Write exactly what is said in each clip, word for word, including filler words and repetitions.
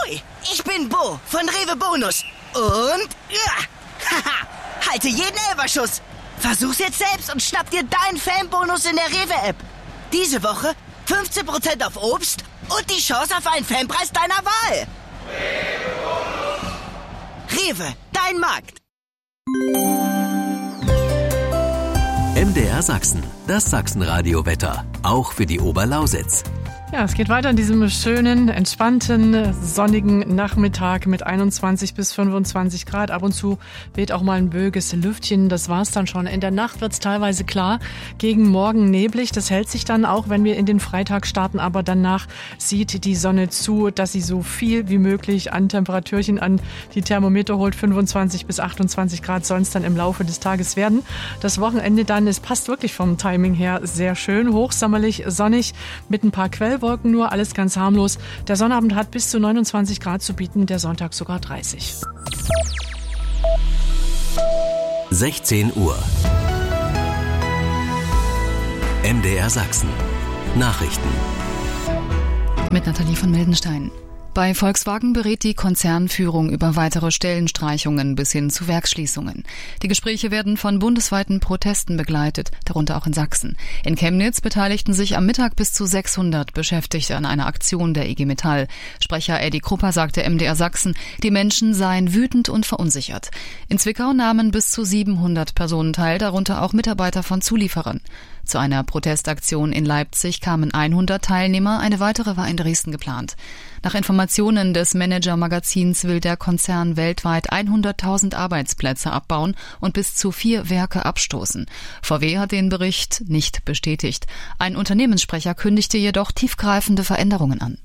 Ahoi, ich bin Bo von Rewe Bonus. Und, ja, haha, halte jeden Elferschuss. Versuch's jetzt selbst und schnapp dir deinen Fanbonus in der Rewe-App. Diese Woche fünfzehn Prozent auf Obst und die Chance auf einen Fanpreis deiner Wahl. Rewe, dein Markt. M D R Sachsen, das Sachsenradio-Wetter, auch für die Oberlausitz. Ja, es geht weiter an diesem schönen, entspannten, sonnigen Nachmittag mit einundzwanzig bis fünfundzwanzig Grad. Ab und zu weht auch mal ein böiges Lüftchen. Das war's dann schon. In der Nacht wird's teilweise klar, gegen Morgen neblig. Das hält sich dann auch, wenn wir in den Freitag starten. Aber danach sieht die Sonne zu, dass sie so viel wie möglich an Temperaturchen an die Thermometer holt. fünfundzwanzig bis achtundzwanzig Grad sollen es dann im Laufe des Tages werden. Das Wochenende dann, es passt wirklich vom Timing her sehr schön. Hochsommerlich, sonnig mit ein paar Quellwolken. Nur, alles ganz harmlos. Der Sonnabend hat bis zu neunundzwanzig Grad zu bieten, der Sonntag sogar dreißig. sechzehn Uhr. M D R Sachsen. Nachrichten. Mit Nathalie von Mildenstein. Bei Volkswagen berät die Konzernführung über weitere Stellenstreichungen bis hin zu Werksschließungen. Die Gespräche werden von bundesweiten Protesten begleitet, darunter auch in Sachsen. In Chemnitz beteiligten sich am Mittag bis zu sechshundert Beschäftigte an einer Aktion der I G Metall. Sprecher Eddie Krupper sagte M D R Sachsen, die Menschen seien wütend und verunsichert. In Zwickau nahmen bis zu siebenhundert Personen teil, darunter auch Mitarbeiter von Zulieferern. Zu einer Protestaktion in Leipzig kamen hundert Teilnehmer, eine weitere war in Dresden geplant. Nach Informationen des Manager-Magazins will der Konzern weltweit hunderttausend Arbeitsplätze abbauen und bis zu vier Werke abstoßen. V W hat den Bericht nicht bestätigt. Ein Unternehmenssprecher kündigte jedoch tiefgreifende Veränderungen an.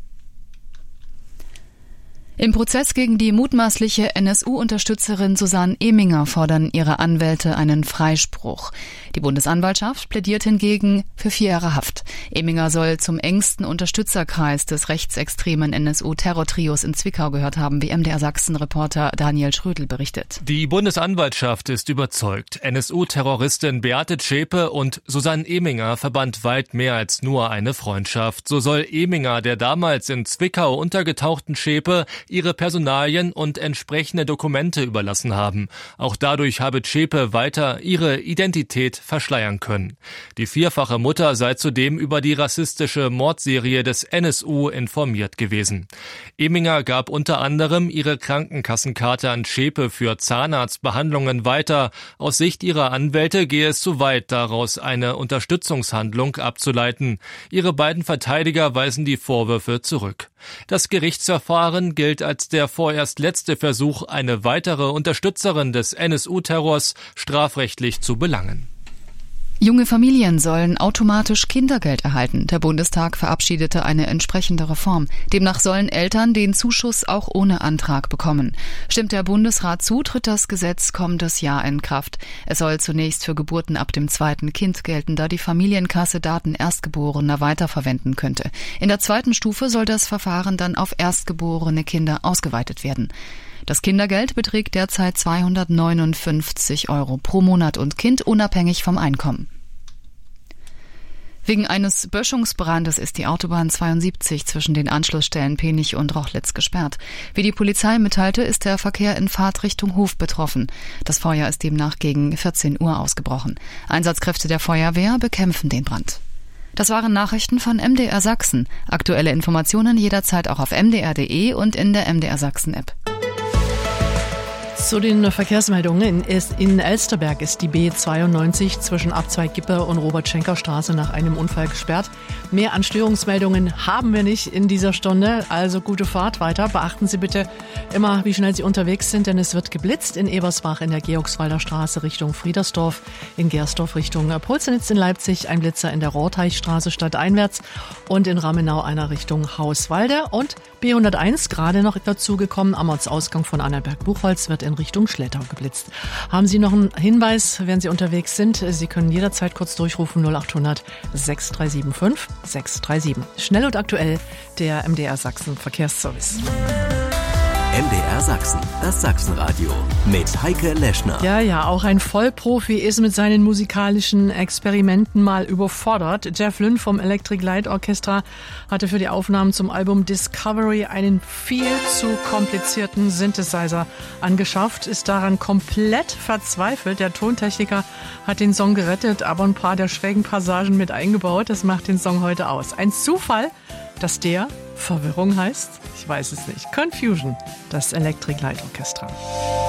Im Prozess gegen die mutmaßliche N S U-Unterstützerin Susanne Eminger fordern ihre Anwälte einen Freispruch. Die Bundesanwaltschaft plädiert hingegen für vier Jahre Haft. Eminger soll zum engsten Unterstützerkreis des rechtsextremen N S U-Terrortrios in Zwickau gehört haben, wie M D R Sachsen-Reporter Daniel Schrödel berichtet. Die Bundesanwaltschaft ist überzeugt. N S U-Terroristin Beate Zschäpe und Susanne Eminger verband weit mehr als nur eine Freundschaft. So soll Eminger der damals in Zwickau untergetauchten Zschäpe ihre Personalien und entsprechende Dokumente überlassen haben. Auch dadurch habe Zschäpe weiter ihre Identität verschleiern können. Die vierfache Mutter sei zudem über die rassistische Mordserie des N S U informiert gewesen. Eminger gab unter anderem ihre Krankenkassenkarte an Zschäpe für Zahnarztbehandlungen weiter. Aus Sicht ihrer Anwälte gehe es zu weit, daraus eine Unterstützungshandlung abzuleiten. Ihre beiden Verteidiger weisen die Vorwürfe zurück. Das Gerichtsverfahren gilt als der vorerst letzte Versuch, eine weitere Unterstützerin des N S U-Terrors strafrechtlich zu belangen. Junge Familien sollen automatisch Kindergeld erhalten. Der Bundestag verabschiedete eine entsprechende Reform. Demnach sollen Eltern den Zuschuss auch ohne Antrag bekommen. Stimmt der Bundesrat zu, tritt das Gesetz kommendes Jahr in Kraft. Es soll zunächst für Geburten ab dem zweiten Kind gelten, da die Familienkasse Daten Erstgeborener weiterverwenden könnte. In der zweiten Stufe soll das Verfahren dann auf erstgeborene Kinder ausgeweitet werden. Das Kindergeld beträgt derzeit zweihundertneunundfünfzig Euro pro Monat und Kind, unabhängig vom Einkommen. Wegen eines Böschungsbrandes ist die Autobahn zweiundsiebzig zwischen den Anschlussstellen Penich und Rochlitz gesperrt. Wie die Polizei mitteilte, ist der Verkehr in Fahrtrichtung Hof betroffen. Das Feuer ist demnach gegen vierzehn Uhr ausgebrochen. Einsatzkräfte der Feuerwehr bekämpfen den Brand. Das waren Nachrichten von M D R Sachsen. Aktuelle Informationen jederzeit auch auf m d r punkt d e und in der M D R Sachsen App. Zu den Verkehrsmeldungen. In Elsterberg ist die B zweiundneunzig zwischen Abzweig Gippe und Robert-Schenker-Straße nach einem Unfall gesperrt. Mehr an Störungsmeldungen haben wir nicht in dieser Stunde, also gute Fahrt weiter. Beachten Sie bitte immer, wie schnell Sie unterwegs sind, denn es wird geblitzt in Ebersbach in der Georgswalder Straße Richtung Friedersdorf, in Gersdorf Richtung Polzenitz in Leipzig, ein Blitzer in der Rohrteichstraße stadteinwärts und in Ramenau einer Richtung Hauswalde und B hunderteins gerade noch dazugekommen am Ortsausgang von Annaberg-Buchholz wird in Richtung Schlettau geblitzt. Haben Sie noch einen Hinweis, wenn Sie unterwegs sind? Sie können jederzeit kurz durchrufen null achthundert sechs drei sieben fünf sechs drei sieben. Schnell und aktuell der M D R Sachsen Verkehrsservice. M D R Sachsen, das Sachsenradio mit Heike Leschner. Ja, ja, auch ein Vollprofi ist mit seinen musikalischen Experimenten mal überfordert. Jeff Lynne vom Electric Light Orchestra hatte für die Aufnahmen zum Album Discovery einen viel zu komplizierten Synthesizer angeschafft, ist daran komplett verzweifelt. Der Tontechniker hat den Song gerettet, aber ein paar der schrägen Passagen mit eingebaut. Das macht den Song heute aus. Ein Zufall, dass der Verwirrung heißt? Ich weiß es nicht. Confusion, das Electric Light Orchestra.